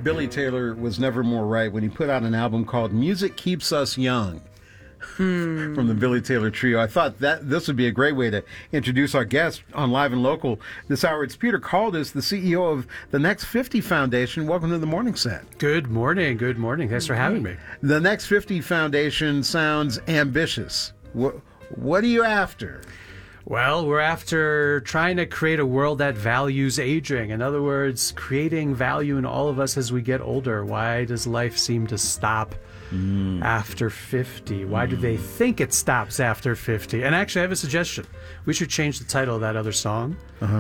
Billy Taylor was never more right when he put out an album called Music Keeps Us Young. From the Billy Taylor Trio. I thought that this would be a great way to introduce our guest on Live and Local this hour. It's Peter Caldas, the CEO of the Next 50 Foundation. Welcome to the morning set. Good morning. Good morning. Thanks for having me. The Next 50 Foundation sounds ambitious. What are you after? Well, we're after trying to create a world that values aging. In other words, creating value in all of us as we get older. Why does life seem to stop after 50? Why do they think it stops after 50? And actually, I have a suggestion. We should change the title of that other song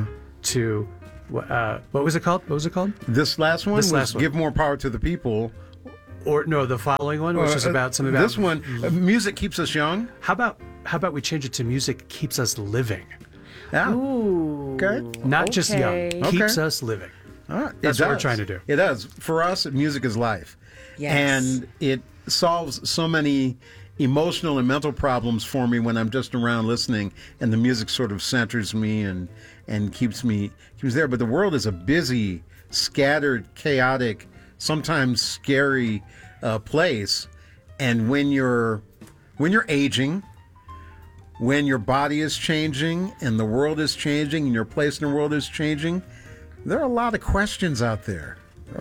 to, what was it called? What was it called? This last one was Give More Power to the People. Or no, the following one, which is about something about... This one, Music Keeps Us Young. How about we change it to Music Keeps Us Living? Yeah. Ooh. Okay. Not just young. Keeps us living. That's what we're trying to do. It does. For us, music is life. Yes. And it solves so many emotional and mental problems for me when I'm just around listening, and the music sort of centers me and keeps me there. But the world is a busy, scattered, chaotic, sometimes scary place. And when you're aging, when your body is changing and the world is changing and your place in the world is changing, there are a lot of questions out there.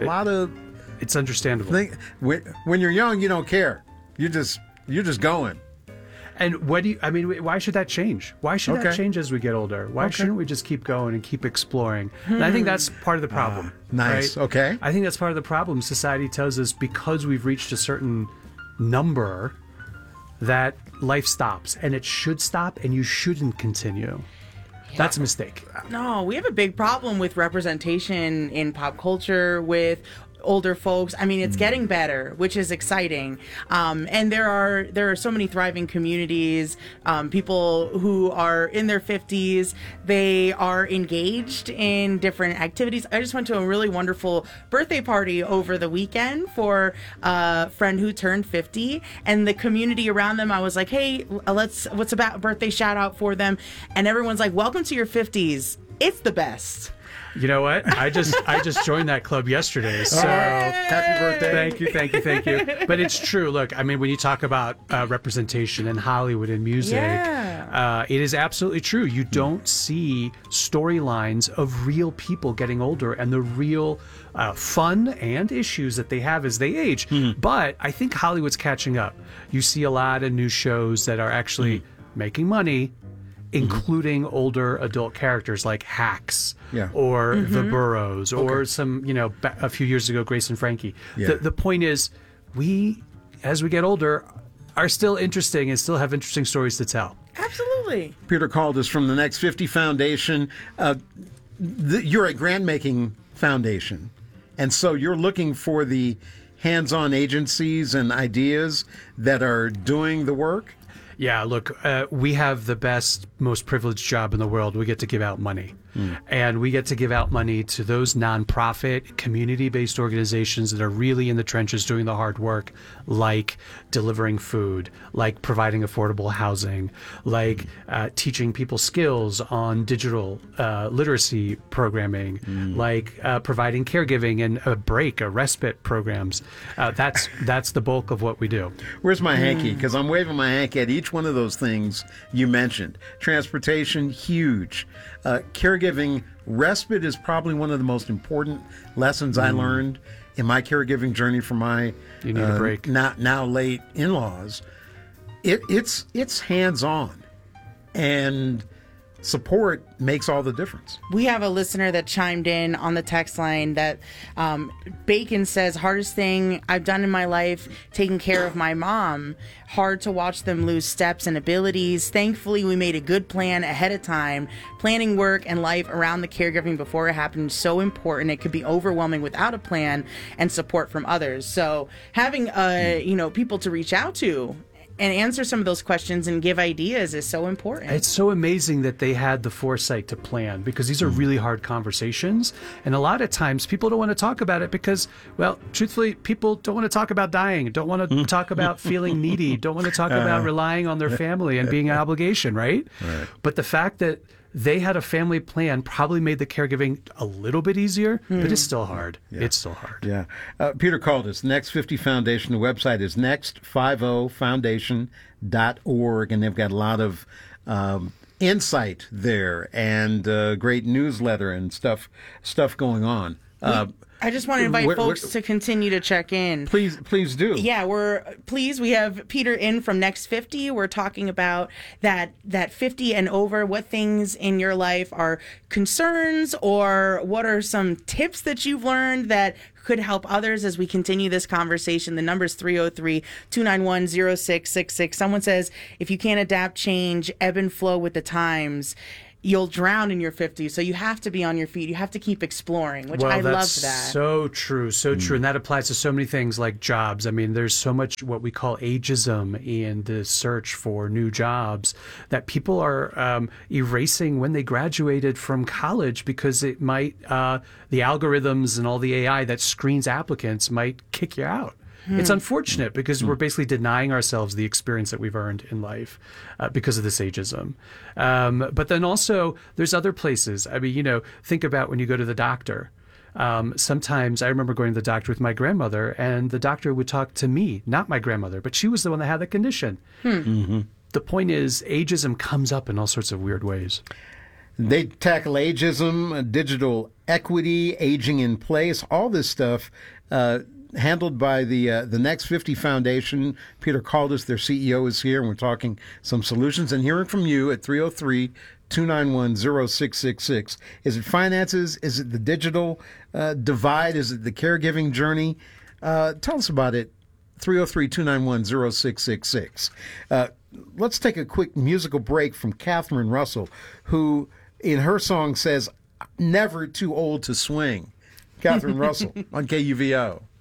It's understandable. When you're young, you don't care. You're just going. And why should that change? Why should that change as we get older? Why shouldn't we just keep going and keep exploring? And I think that's part of the problem. Nice. Right? Okay. I think that's part of the problem. Society tells us because we've reached a certain number that life stops, and it should stop, and you shouldn't continue. Yeah. That's a mistake. No, we have a big problem with representation in pop culture with older folks. I mean, it's getting better, which is exciting. And there are so many thriving communities, people who are in their 50s. They are engaged in different activities. I just went to a really wonderful birthday party over the weekend for a friend who turned 50, and the community around them, I was like, hey, what's about birthday shout out for them? And everyone's like, welcome to your 50s. It's the best. You know what? I just joined that club yesterday. So happy birthday. Thank you. But it's true. Look, I mean, when you talk about representation in Hollywood and music, it is absolutely true. You don't see storylines of real people getting older and the real fun and issues that they have as they age. But I think Hollywood's catching up. You see a lot of new shows that are actually making money, including older adult characters like Hacks or The Burrows or some, a few years ago, Grace and Frankie. Yeah. The point is, as we get older, are still interesting and still have interesting stories to tell. Absolutely. Peter Caldas from the Next 50 Foundation. You're a grant-making foundation, and so you're looking for the hands-on agencies and ideas that are doing the work? Yeah, look, we have the best, most privileged job in the world. We get to give out money. And we get to give out money to those nonprofit, community-based organizations that are really in the trenches doing the hard work, like delivering food, like providing affordable housing, like teaching people skills on digital literacy programming, like providing caregiving and a respite programs. That's the bulk of what we do. Where's my hanky? Because I'm waving my hanky at each one of those things you mentioned. Transportation, huge. Caregiving, respite is probably one of the most important lessons I learned in my caregiving journey for my you need a break. now late in-laws. It's hands-on, and support makes all the difference. We have a listener that chimed in on the text line that Bacon says, hardest thing I've done in my life, taking care of my mom. Hard to watch them lose steps and abilities. Thankfully, we made a good plan ahead of time. Planning work and life around the caregiving before it happened is so important. It could be overwhelming without a plan and support from others. So having people to reach out to and answer some of those questions and give ideas is so important. It's so amazing that they had the foresight to plan, because these are really hard conversations. And a lot of times people don't want to talk about it because, well, truthfully, people don't want to talk about dying, don't want to talk about feeling needy, don't want to talk about relying on their family and being an obligation, right? But the fact that they had a family plan, probably made the caregiving a little bit easier, but it's still hard. Yeah. It's still hard. Yeah. Peter called us. Next 50 Foundation. The website is next50foundation.org, and they've got a lot of insight there and great newsletter and stuff going on. I just want to invite folks to continue to check in. Please do. Yeah, we have Peter in from Next 50. We're talking about that 50 and over, what things in your life are concerns, or what are some tips that you've learned that could help others as we continue this conversation. The number is 303-291-0666. Someone says, if you can't adapt, change, ebb and flow with the times, you'll drown in your 50s. So you have to be on your feet. You have to keep exploring, which I love that. So true. So true. And that applies to so many things like jobs. I mean, there's so much what we call ageism in the search for new jobs that people are erasing when they graduated from college because it might, the algorithms and all the AI that screens applicants might kick you out. It's unfortunate because we're basically denying ourselves the experience that we've earned in life because of this ageism. But then also there's other places. I mean, think about when you go to the doctor. Sometimes I remember going to the doctor with my grandmother, and the doctor would talk to me, not my grandmother, but she was the one that had the condition. The point is, ageism comes up in all sorts of weird ways. They tackle ageism, digital equity, aging in place, all this stuff handled by the Next 50 Foundation. Peter Caldas, their CEO, is here, and we're talking some solutions and hearing from you at 303-291-0666. Is it finances? Is it the digital divide? Is it the caregiving journey? Tell us about it. 303-291-0666. Let's take a quick musical break from Catherine Russell, who in her song says, "Never too old to swing." Catherine Russell on KUVO.